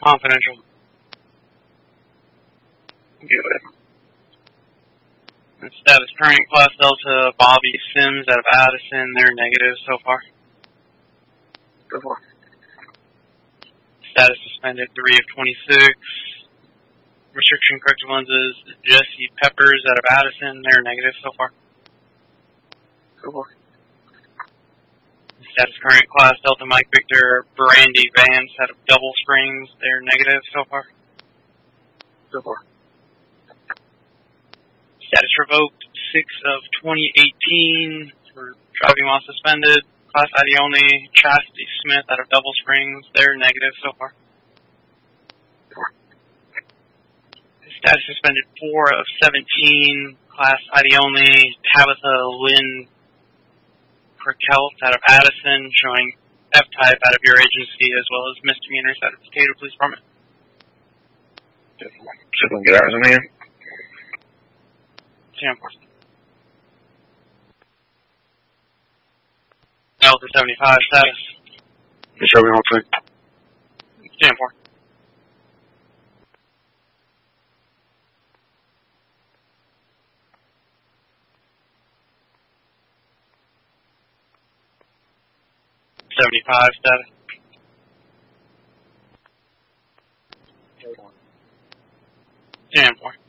Confidential. Good. And status current class Delta Bobby Sims out of Addison. They're negative so far. So far. Status suspended 3 of 26. Restriction corrective lenses Jesse Peppers out of Addison. They're negative so far. So far. Status current class Delta Mike Victor Brandy Vance out of Double Springs. They're negative so far. So far. Status revoked 6 of 2018 for driving while suspended. Class ID only Chastity Smith out of Double Springs. They're negative so far. Status suspended 4 of 17. Class ID only Tabitha Lynn Perkelt out of Addison, showing F-type out of your agency as well as misdemeanors out of Decatur Police Department. See if we can get ours in here. 10-4. Delta 75 status. You show me one thing. 10-4. Status. 10-4.